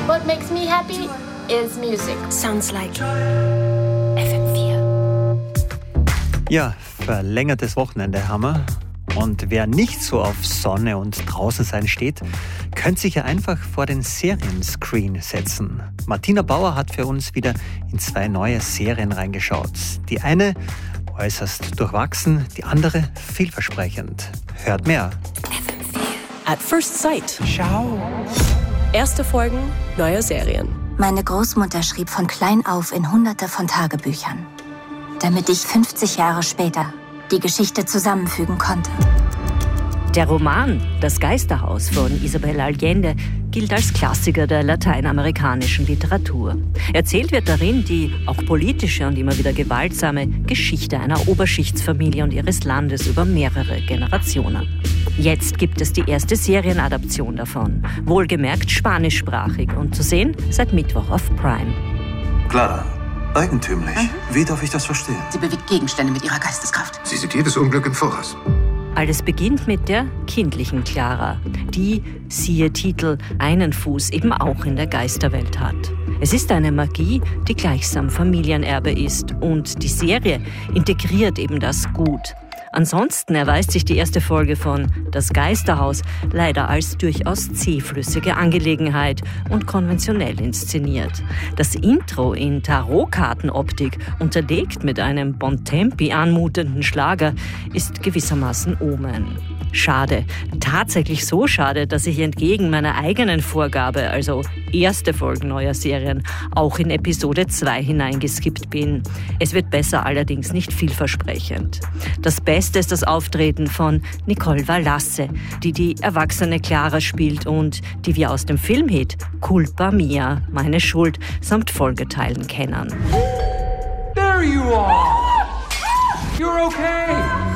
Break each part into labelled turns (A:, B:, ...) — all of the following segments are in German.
A: What makes me happy is music.
B: Sounds like FM4.
C: Ja, verlängertes Wochenende haben wir. Und wer nicht so auf Sonne und draußen sein steht, könnte sich ja einfach vor den Serienscreen setzen. Martina Bauer hat für uns wieder in 2 neue Serien reingeschaut. Die eine äußerst durchwachsen, die andere vielversprechend. Hört mehr.
B: At First Sight.
D: Schau.
B: Erste Folgen neuer Serien.
E: Meine Großmutter schrieb von klein auf in Hunderte von Tagebüchern, damit ich 50 Jahre später die Geschichte zusammenfügen konnte.
F: Der Roman Das Geisterhaus von Isabel Allende gilt als Klassiker der lateinamerikanischen Literatur. Erzählt wird darin die auch politische und immer wieder gewaltsame Geschichte einer Oberschichtsfamilie und ihres Landes über mehrere Generationen. Jetzt gibt es die erste Serienadaption davon, wohlgemerkt spanischsprachig und zu sehen seit Mittwoch auf Prime.
G: Clara, eigentümlich. Wie darf ich das verstehen?
H: Sie bewegt Gegenstände mit ihrer Geisteskraft.
I: Sie sieht jedes Unglück im Voraus.
F: Alles beginnt mit der kindlichen Clara, die, siehe Titel, einen Fuß eben auch in der Geisterwelt hat. Es ist eine Magie, die gleichsam Familienerbe ist und die Serie integriert eben das gut. Ansonsten erweist sich die erste Folge von Das Geisterhaus leider als durchaus zähflüssige Angelegenheit und konventionell inszeniert. Das Intro in Tarotkartenoptik, unterlegt mit einem Bontempi anmutenden Schlager, ist gewissermaßen Omen. Schade, tatsächlich so schade, dass ich entgegen meiner eigenen Vorgabe, also erste Folgen neuer Serien, auch in Episode 2 hineingeskippt bin. Es wird besser, allerdings nicht vielversprechend. Das Beste ist das Auftreten von Nicole Valasse, die die erwachsene Clara spielt und die wir aus dem Filmhit Culpa Mia, meine Schuld, samt Folgeteilen kennen.
D: There you are. You're okay.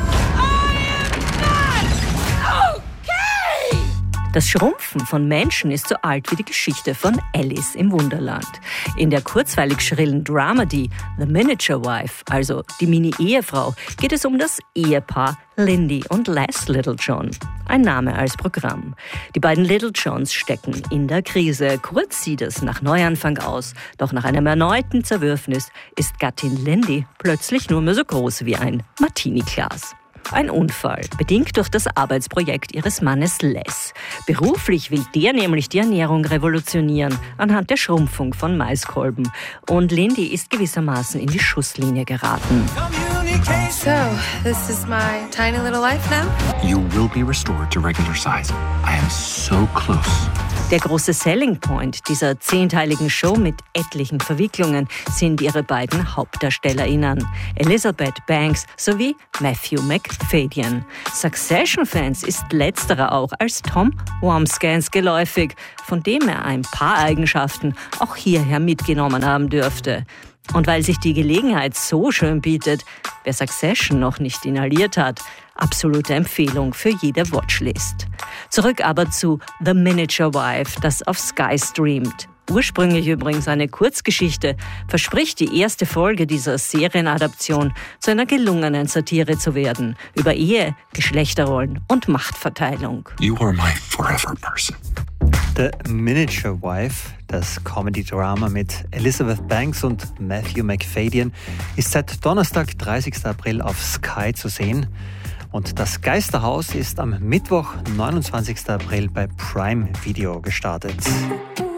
F: Das Schrumpfen von Menschen ist so alt wie die Geschichte von Alice im Wunderland. In der kurzweilig schrillen Dramedy The Miniature Wife, also die Mini-Ehefrau, geht es um das Ehepaar Lindy und Les Littlejohn. Ein Name als Programm. Die beiden Littlejohns stecken in der Krise. Kurz sieht es nach Neuanfang aus. Doch nach einem erneuten Zerwürfnis ist Gattin Lindy plötzlich nur mehr so groß wie ein Martini-Glas. Ein Unfall, bedingt durch das Arbeitsprojekt ihres Mannes Les. Beruflich will der nämlich die Ernährung revolutionieren, anhand der Schrumpfung von Maiskolben. Und Lindy ist gewissermaßen in die Schusslinie geraten.
J: So, this is my tiny little life now?
I: You will be restored to regular size. I am so close.
F: Der große Selling Point dieser 10-teiligen Show mit etlichen Verwicklungen sind ihre beiden HauptdarstellerInnen, Elizabeth Banks sowie Matthew Macfadyen. Succession-Fans ist letzterer auch als Tom Wambsgans geläufig, von dem er ein paar Eigenschaften auch hierher mitgenommen haben dürfte. Und weil sich die Gelegenheit so schön bietet, wer Succession noch nicht inhaliert hat, absolute Empfehlung für jede Watchlist. Zurück aber zu The Miniature Wife, das auf Sky streamt. Ursprünglich übrigens eine Kurzgeschichte, verspricht die erste Folge dieser Serienadaption zu einer gelungenen Satire zu werden über Ehe, Geschlechterrollen und Machtverteilung.
I: You are my forever person.
C: The Miniature Wife, das Comedy-Drama mit Elizabeth Banks und Matthew Macfadyen, ist seit Donnerstag, 30. April auf Sky zu sehen. Und das Geisterhaus ist am Mittwoch, 29. April bei Prime Video gestartet.